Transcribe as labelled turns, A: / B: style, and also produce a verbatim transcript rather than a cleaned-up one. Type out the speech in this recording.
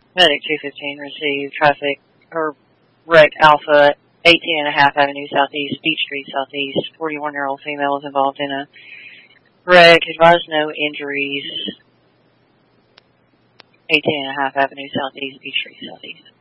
A: Medic two fifteen received traffic, or wreck Alpha, eighteen and a half Avenue Southeast, Beach Street Southeast. forty-one-year-old female was involved in a wreck. Advised no injuries. eighteen and a half Avenue Southeast, Beach Street Southeast.